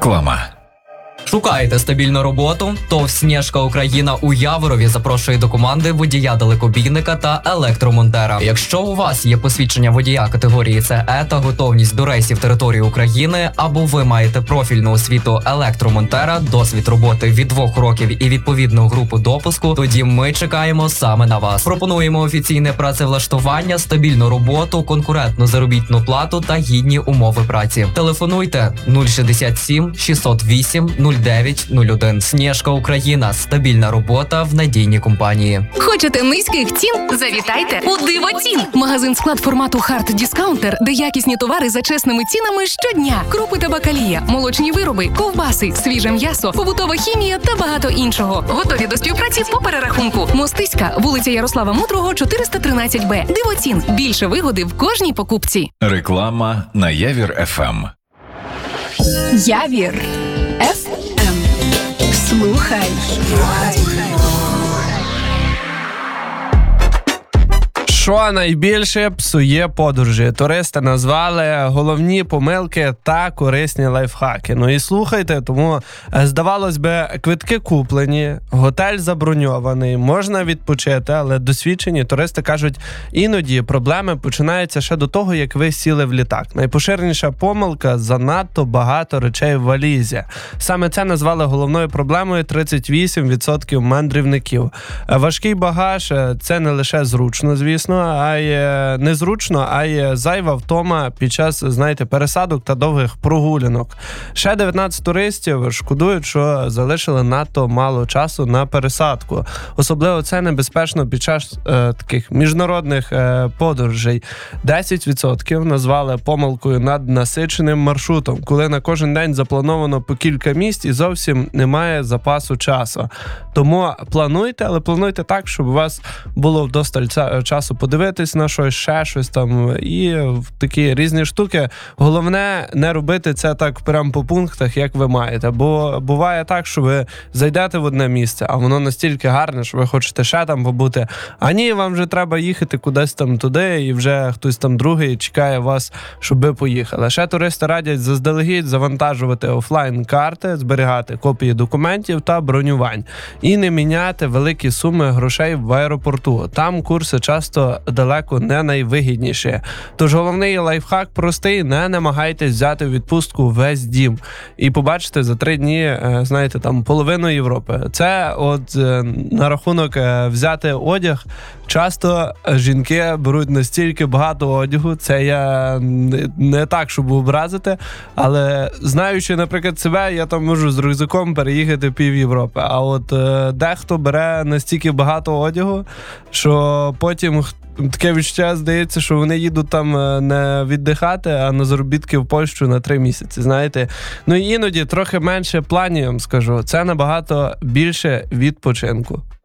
Реклама. Шукаєте стабільну роботу? ТОВ «Снежка Україна» у Яворові запрошує до команди водія-далекобійника та електромонтера. Якщо у вас є посвідчення водія категорії СЕ та готовність до рейсів території України, або ви маєте профільну освіту електромонтера, досвід роботи від 2 років і відповідну групу допуску, тоді ми чекаємо саме на вас. Пропонуємо офіційне працевлаштування, стабільну роботу, конкурентну заробітну плату та гідні умови праці. Телефонуйте 067 608 0901. «Снежка Україна» – стабільна робота в надійній компанії. Хочете низьких цін? Завітайте у «Дивоцін». Магазин склад формату Hard Discounter, де якісні товари за чесними цінами щодня. Крупи та бакалія, молочні вироби, ковбаси, свіже м'ясо, побутова хімія та багато іншого. Готові до співпраці по перерахунку. Мостиська, вулиця Ярослава Мудрого, 413Б. «Дивоцін». Більше вигоди в кожній покупці. Реклама на Явір ФМ. Явір ФМ. Слухай. Що найбільше псує подорожі? Туристи назвали головні помилки та корисні лайфхаки. Ну і слухайте, тому, здавалось би, квитки куплені, готель заброньований, можна відпочити, але досвідчені туристи кажуть, іноді проблеми починаються ще до того, як ви сіли в літак. Найпоширеніша помилка – занадто багато речей в валізі. Саме це назвали головною проблемою 38% мандрівників. Важкий багаж – це не лише зручно, звісно, а й незручно, а й зайва втома під час, пересадок та довгих прогулянок. Ще 19 туристів шкодують, що залишили надто мало часу на пересадку. Особливо це небезпечно під час таких міжнародних подорожей. 10% назвали помилкою наднасиченим маршрутом, коли на кожен день заплановано по кілька місць і зовсім немає запасу часу. Тому плануйте, але плануйте так, щоб у вас було вдосталь часу подивитись на щось, ще щось там, і такі різні штуки. Головне не робити це так прямо по пунктах, як ви маєте. Бо буває так, що ви зайдете в одне місце, а воно настільки гарне, що ви хочете ще там побути. А ні, вам вже треба їхати кудись там туди, і вже хтось там другий чекає вас, щоб ви поїхали. Ще туристи радять заздалегідь завантажувати офлайн-карти, зберігати копії документів та бронювань. І не міняти великі суми грошей в аеропорту. Там курси часто далеко не найвигідніші. Тож головний лайфхак простий: не намагайтесь взяти в відпустку весь дім і побачите за 3 дні, там половину Європи. Це на рахунок взяти одяг. Часто жінки беруть настільки багато одягу, це я не так, щоб образити, але знаючи, наприклад, себе, я там можу з рюкзаком переїхати пів Європи. А дехто бере настільки багато одягу, що потім таке відчуття, здається, що вони їдуть там не віддихати, а на заробітки в Польщу на 3 місяці, знаєте. Ну і іноді трохи менше планів, я вам скажу. Це набагато більше відпочинку.